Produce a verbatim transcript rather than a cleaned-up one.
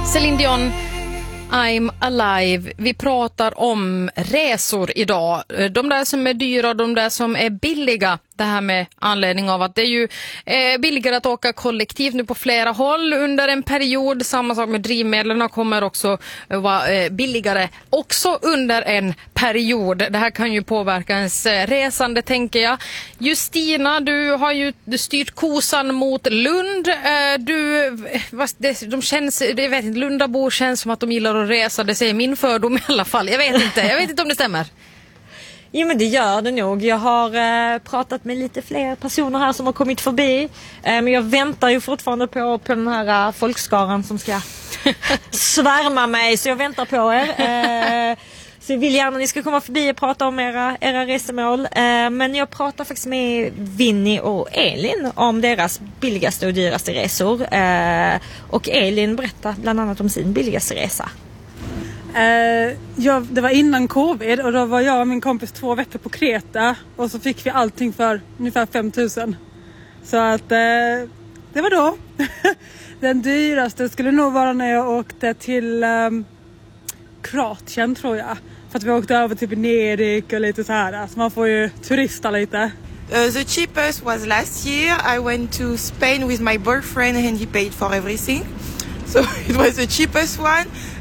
Celine Dion, I'm alive. Vi pratar om resor idag. De där som är dyra och de där som är billiga. Det här med anledning av att det är ju eh, billigare att åka kollektivt nu på flera håll under en period. Samma sak med drivmedlen kommer också vara eh, billigare också under en period. Det här kan ju påverka ens eh, resande, tänker jag. Justina, du har ju styrt kosan mot Lund. Eh, du, vad, det, de känns, det vet inte, Lundabor känns som att de gillar att resa. Det säger min fördom i alla fall. Jag vet inte, jag vet inte om det stämmer. Jo, men det gör det nog. Jag har eh, pratat med lite fler personer här som har kommit förbi. Eh, men jag väntar ju fortfarande på, på den här uh, folkskaran som ska svärma mig. Så jag väntar på er. Eh, så jag vill gärna att ni ska komma förbi och prata om era, era resemål. Eh, men jag pratar faktiskt med Vinny och Elin om deras billigaste och dyraste resor. Eh, och Elin berättar bland annat om sin billigaste resa. Uh, jag, det var innan covid och då var jag och min kompis två veckor på Kreta och så fick vi allting för ungefär fem tusen. Så att uh, det var då. Den dyraste skulle nog vara när jag åkte till um, Kroatien, tror jag. För att vi åkte över till Venedig och lite så här. Så man får ju turista lite. Uh, the cheapest was last year. I went to Spain with my boyfriend and he paid for everything. So it was the cheapest one.